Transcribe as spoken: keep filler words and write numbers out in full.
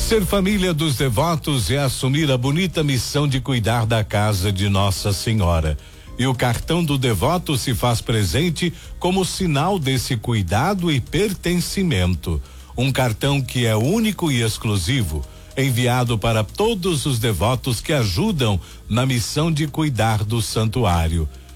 Ser família dos devotos é assumir a bonita missão de cuidar da casa de Nossa Senhora. E o cartão do devoto se faz presente como sinal desse cuidado e pertencimento. Um cartão que é único e exclusivo, enviado para todos os devotos que ajudam na missão de cuidar do santuário.